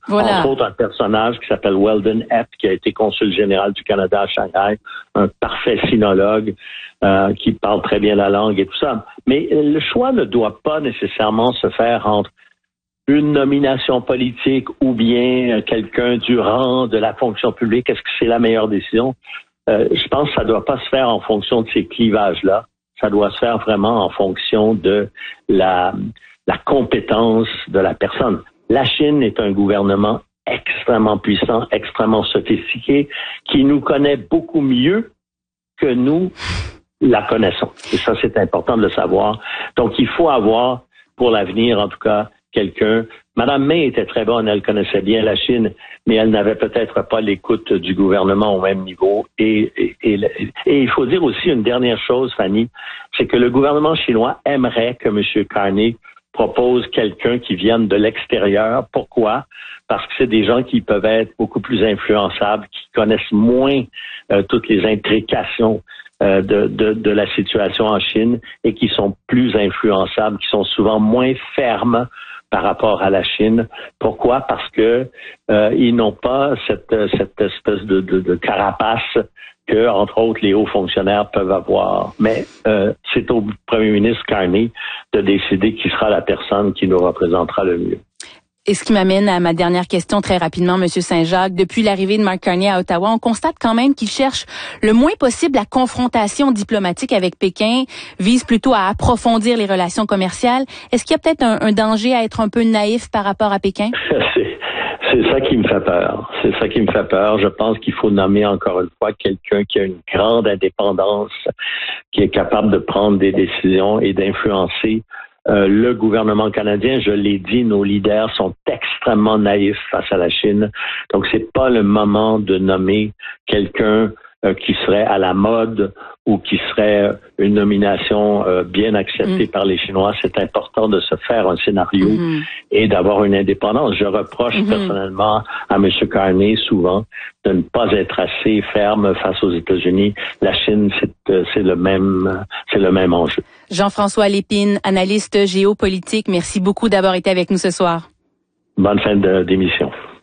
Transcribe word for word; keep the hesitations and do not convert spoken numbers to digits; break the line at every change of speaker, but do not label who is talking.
Voilà.
Entre autres, un personnage qui s'appelle Weldon Epp, qui a été consul général du Canada à Shanghai, un parfait sinologue, euh, qui parle très bien la langue et tout ça. Mais le choix ne doit pas nécessairement se faire entre une nomination politique ou bien quelqu'un du rang de la fonction publique. Est-ce que c'est la meilleure décision? Euh, je pense que ça ne doit pas se faire en fonction de ces clivages-là. Ça doit se faire vraiment en fonction de la, la compétence de la personne. La Chine est un gouvernement extrêmement puissant, extrêmement sophistiqué, qui nous connaît beaucoup mieux que nous la connaissons. Et ça, c'est important de le savoir. Donc, il faut avoir, pour l'avenir, en tout cas, quelqu'un. Madame May était très bonne, elle connaissait bien la Chine, mais elle n'avait peut-être pas l'écoute du gouvernement au même niveau. Et, et, et, et il faut dire aussi une dernière chose, Fanny, c'est que le gouvernement chinois aimerait que M. Carney propose quelqu'un qui vienne de l'extérieur. Pourquoi? Parce que c'est des gens qui peuvent être beaucoup plus influençables, qui connaissent moins euh, toutes les intrications euh, de, de, de la situation en Chine et qui sont plus influençables, qui sont souvent moins fermes par rapport à la Chine. Pourquoi? Parce que euh, ils n'ont pas cette, cette espèce de, de, de carapace que, entre autres, les hauts fonctionnaires peuvent avoir. Mais euh, c'est au premier ministre Carney de décider qui sera la personne qui nous représentera le mieux.
Et ce qui m'amène à ma dernière question très rapidement, Monsieur Saint-Jacques. Depuis l'arrivée de Mark Carney à Ottawa, on constate quand même qu'il cherche le moins possible la confrontation diplomatique avec Pékin, vise plutôt à approfondir les relations commerciales. Est-ce qu'il y a peut-être un, un danger à être un peu naïf par rapport à Pékin?
c'est, c'est ça qui me fait peur. C'est ça qui me fait peur. Je pense qu'il faut nommer encore une fois quelqu'un qui a une grande indépendance, qui est capable de prendre des décisions et d'influencer Euh, le gouvernement canadien. Je l'ai dit, nos leaders sont extrêmement naïfs face à la Chine. Donc, c'est pas le moment de nommer quelqu'un euh, qui serait à la mode ou qui serait une nomination euh, bien acceptée mmh. par les Chinois. C'est important de se faire un scénario mmh. et d'avoir une indépendance. Je reproche mmh. personnellement à M. Carney souvent de ne pas être assez ferme face aux États-Unis. La Chine, c'est, euh, c'est le même, c'est le même enjeu.
Jean-François Lépine, analyste géopolitique, merci beaucoup d'avoir été avec nous ce soir.
Bonne fin de, d'émission.